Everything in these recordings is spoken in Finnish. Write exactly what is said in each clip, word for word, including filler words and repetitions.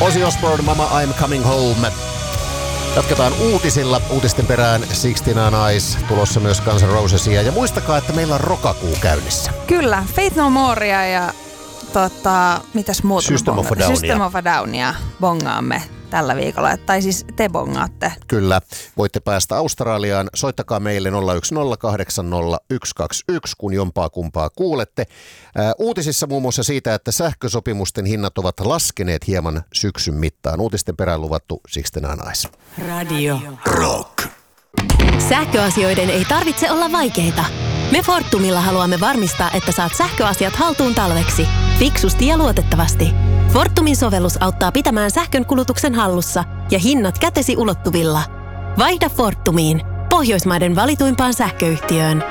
Ozzy Osbourne, Mama I'm Coming Home. Jatketaan uutisilla. Uutisten perään sixty-nine Eyes, tulossa myös Guns N' Rosesia. Ja muistakaa, että meillä on rokakuu käynnissä. Kyllä, Faith No Morea ja tota, mitäs muuta? System of a Downia. System of a Downia bongaamme tällä viikolla. Tai siis te bongaatte. Kyllä. Voitte päästä Australiaan. Soittakaa meille nolla yksi nolla kahdeksan nolla yksi kaksi yksi, kun jompaa kumpaa kuulette. Ää, uutisissa muun muassa siitä, että sähkösopimusten hinnat ovat laskeneet hieman syksyn mittaan. Uutisten perään luvattu sixty-nine Eyes. Radio Rock. Sähköasioiden ei tarvitse olla vaikeita. Me Fortumilla haluamme varmistaa, että saat sähköasiat haltuun talveksi. Fiksusti ja luotettavasti. Fortumin sovellus auttaa pitämään sähkön kulutuksen hallussa ja hinnat kätesi ulottuvilla. Vaihda Fortumiin, Pohjoismaiden valituimpaan sähköyhtiöön.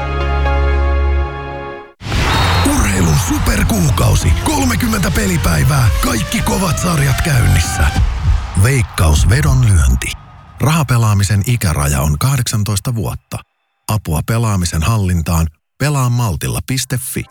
Urheilun superkuukausi. kolmekymmentä pelipäivää. Kaikki kovat sarjat käynnissä. Veikkaus vedonlyönti. Rahapelaamisen ikäraja on kahdeksantoista vuotta. Apua pelaamisen hallintaan. pelaa maltilla piste fi.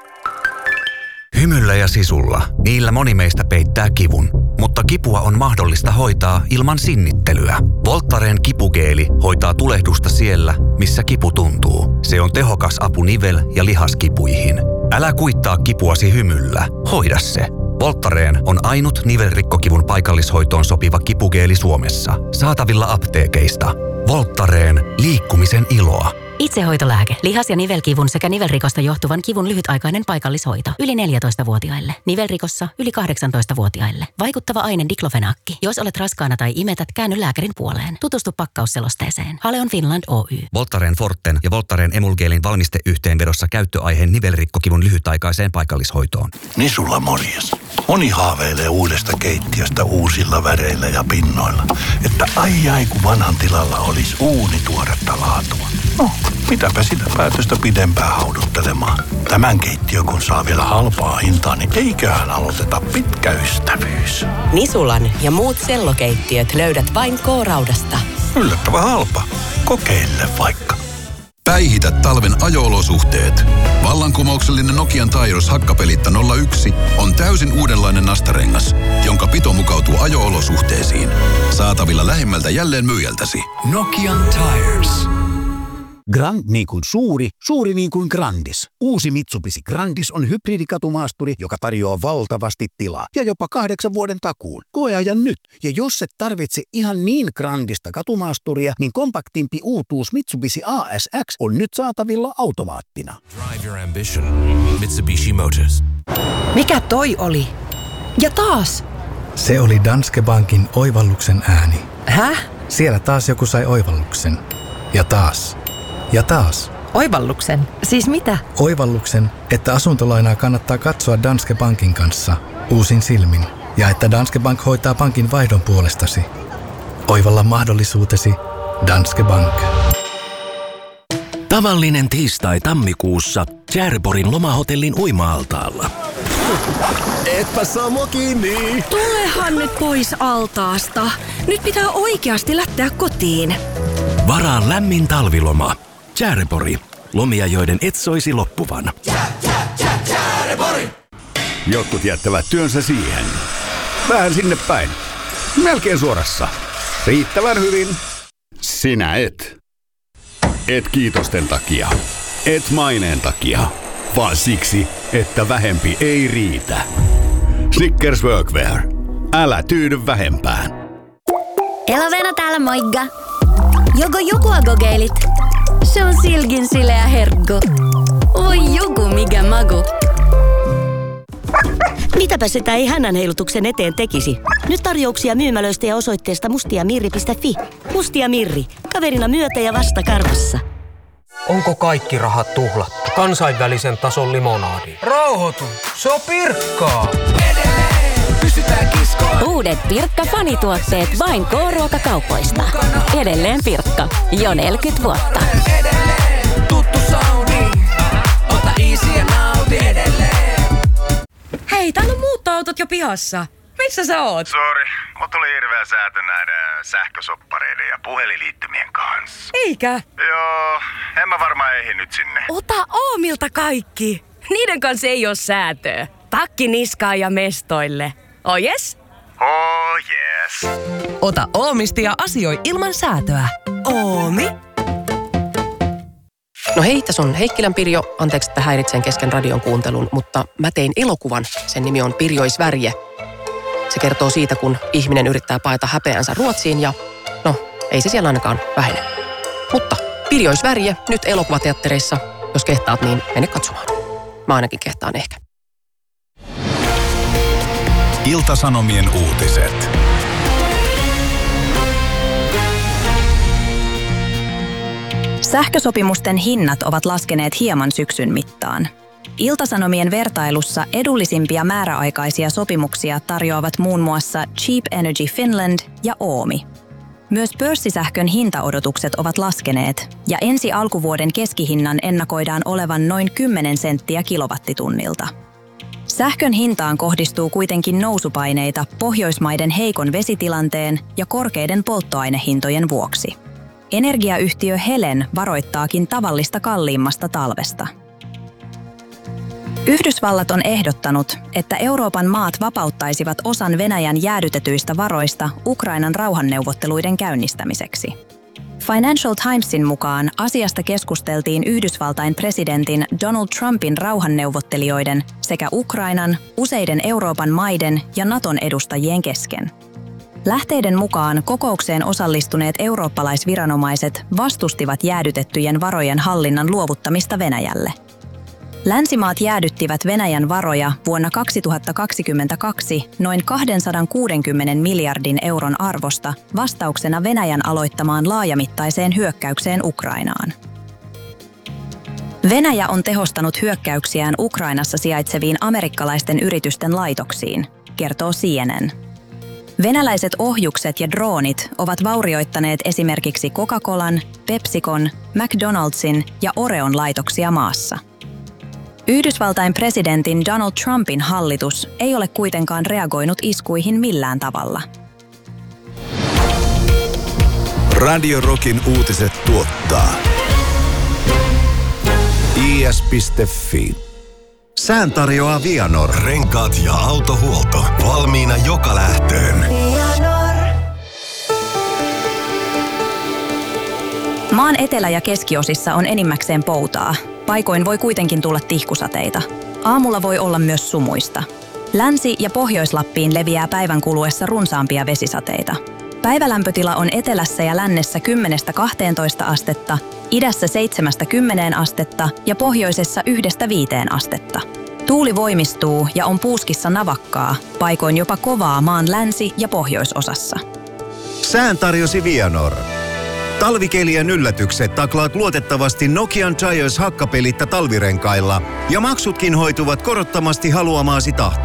Hymyllä ja sisulla. Niillä moni meistä peittää kivun. Mutta kipua on mahdollista hoitaa ilman sinnittelyä. Voltaren kipugeeli hoitaa tulehdusta siellä, missä kipu tuntuu. Se on tehokas apu nivel- ja lihaskipuihin. Älä kuittaa kipuasi hymyllä. Hoida se. Voltaren on ainut nivelrikkokivun paikallishoitoon sopiva kipugeeli Suomessa. Saatavilla apteekeista. Voltaren. Liikkumisen iloa. Itsehoitolääke. Lihas- ja nivelkivun sekä nivelrikosta johtuvan kivun lyhytaikainen paikallishoito. Yli neljätoistavuotiaille. Nivelrikossa yli kahdeksantoistavuotiaille. Vaikuttava aine diklofenaakki. Jos olet raskaana tai imetät, käänny lääkärin puoleen. Tutustu pakkausselosteeseen. Haleon Finland Oy. Voltaren Forten ja Voltaren Emulgeelin valmisteyhteenvedossa käyttöaiheen nivelrikkokivun lyhytaikaiseen paikallishoitoon. Nisulla morjes. Moni haaveilee uudesta keittiöstä uusilla väreillä ja pinnoilla. Että ai ai kun vanhan tilalla olisi uuni tuoretta laatua. No, mitäpä sitä päätöstä pidempään hauduttelemaan. Tämän keittiön kun saa vielä halpaa hintaa, niin eiköhän aloiteta pitkä ystävyys. Nisulan ja muut sellokeittiöt löydät vain K-Raudasta. Yllättävän halpa. Kokeile vaikka. Päihitä talven ajo-olosuhteet. Vallankumouksellinen Nokian Tyres hakkapelitta nolla yksi on täysin uudenlainen nastarengas, jonka pito mukautuu ajo-olosuhteisiin. Saatavilla lähimmältä jälleen myyjältäsi. Nokian Tires. Grand niin kuin suuri, suuri niin kuin Grandis. Uusi Mitsubishi Grandis on hybridikatumaasturi, joka tarjoaa valtavasti tilaa ja jopa kahdeksan vuoden takuun. Koeajan nyt. Ja jos et tarvitse ihan niin grandista katumaasturia, niin kompaktimpi uutuus Mitsubishi A S X on nyt saatavilla automaattina. Drive your ambition. Mitsubishi Motors. Mikä toi oli? Ja taas! Se oli Danske Bankin oivalluksen ääni. Häh? Siellä taas joku sai oivalluksen. Ja taas. Ja taas. Oivalluksen? Siis mitä? Oivalluksen, että asuntolainaa kannattaa katsoa Danske Bankin kanssa uusin silmin. Ja että Danske Bank hoitaa pankin vaihdon puolestasi. Oivalla mahdollisuutesi Danske Bank. Tavallinen tiistai tammikuussa Tjärborin lomahotellin uima-altaalla. Etpä saa mua kiinni. Tulehan nyt pois altaasta. Nyt pitää oikeasti lähteä kotiin. Varaa lämmin talviloma. Tjärpori. Lomia, joiden et soisi loppuvan. Jotkut jättävät työnsä siihen. Vähän sinne päin. Melkein suorassa. Riittävän hyvin. Sinä et. Et kiitosten takia. Et maineen takia. Vaan siksi, että vähempi ei riitä. Snickers Workwear. Älä tyydy vähempään. Elovena täällä moikka. Joko jokua kokeilit? Se on silkin sileä herkku. Oi joku mikä maku. Mitäpä sitä ei hännän heilutuksen eteen tekisi? Nyt tarjouksia myymälöistä ja osoitteesta mustiamirri piste fi. Mustia Mirri. Kaverina myötä ja vasta karvassa. Onko kaikki rahat tuhlattu? Kansainvälisen tason limonaadi. Rauhoitu! Se on Pirkkaa! Edelleen pysytään kiskoon. Uudet Pirkka-fanituotteet vain K-ruokakaupoista. Edelleen Pirkka. Jo neljäkymmentä vuotta. Edelleen tuttu soundi. Ota easy ja nauti edelleen. Hei, täällä on muuttoautot jo pihassa. Missä sä oot? Sori, mut tuli hirveä säätö näiden sähkösoppareiden ja puhelinliittymien kanssa. Eikä? Joo, en mä varmaan ehdi nyt sinne. Ota Oomilta kaikki. Niiden kanssa ei oo säätöä. Takki niskaan ja mestoille. Oh yes? Oh yes. Ota Oomisti ja asioi ilman säätöä. Oomi. No hei, tässä on Heikkilän Pirjo. Anteeksi, että häiritsen kesken radion kuuntelun, mutta mä tein elokuvan. Sen nimi on Pirjoisvärje. Se kertoo siitä, kun ihminen yrittää paeta häpeänsä Ruotsiin ja no, ei se siellä ainakaan vähene. Mutta Pirjoisvärje nyt elokuvateattereissa. Jos kehtaat, niin mene katsomaan. Mä ainakin kehtaan ehkä. Ilta-Sanomien uutiset. Sähkösopimusten hinnat ovat laskeneet hieman syksyn mittaan. Ilta-Sanomien vertailussa edullisimpia määräaikaisia sopimuksia tarjoavat muun muassa Cheap Energy Finland ja Oomi. Myös pörssisähkön hintaodotukset ovat laskeneet ja ensi alkuvuoden keskihinnan ennakoidaan olevan noin kymmenen senttiä kilowattitunnilta. Sähkön hintaan kohdistuu kuitenkin nousupaineita Pohjoismaiden heikon vesitilanteen ja korkeiden polttoainehintojen vuoksi. Energiayhtiö Helen varoittaakin tavallista kalliimmasta talvesta. Yhdysvallat on ehdottanut, että Euroopan maat vapauttaisivat osan Venäjän jäädytetyistä varoista Ukrainan rauhanneuvotteluiden käynnistämiseksi. Financial Timesin mukaan asiasta keskusteltiin Yhdysvaltain presidentin Donald Trumpin rauhanneuvottelijoiden sekä Ukrainan, useiden Euroopan maiden ja Naton edustajien kesken. Lähteiden mukaan kokoukseen osallistuneet eurooppalaisviranomaiset vastustivat jäädytettyjen varojen hallinnan luovuttamista Venäjälle. Länsimaat jäädyttivät Venäjän varoja vuonna kaksituhattakaksikymmentäkaksi noin kaksisataakuusikymmentä miljardin euron arvosta vastauksena Venäjän aloittamaan laajamittaiseen hyökkäykseen Ukrainaan. Venäjä on tehostanut hyökkäyksiään Ukrainassa sijaitseviin amerikkalaisten yritysten laitoksiin, kertoo C N N. Venäläiset ohjukset ja droonit ovat vaurioittaneet esimerkiksi Coca-Colan, PepsiCon, McDonald'sin ja Oreon laitoksia maassa. Yhdysvaltain presidentin Donald Trumpin hallitus ei ole kuitenkaan reagoinut iskuihin millään tavalla. Radio Rockin uutiset tuottaa I S piste F I. Sään tarjoaa Vianor. Renkaat ja autohuolto. Valmiina joka lähtöön. Maan etelä- ja keskiosissa on enimmäkseen poutaa. Paikoin voi kuitenkin tulla tihkusateita. Aamulla voi olla myös sumuista. Länsi- ja Pohjois-Lappiin leviää päivän kuluessa runsaampia vesisateita. Päivälämpötila on etelässä ja lännessä kymmenestä kahteentoista astetta, idässä seitsemästä kymmeneen astetta ja pohjoisessa yhdestä viiteen astetta. Tuuli voimistuu ja on puuskissa navakkaa, paikoin jopa kovaa maan länsi- ja pohjoisosassa. Sään tarjosi Vianor. Talvikelien yllätykset taklaat luotettavasti Nokian Giants hakkapelitta talvirenkailla ja maksutkin hoituvat korottomasti haluamaasi tahtiin.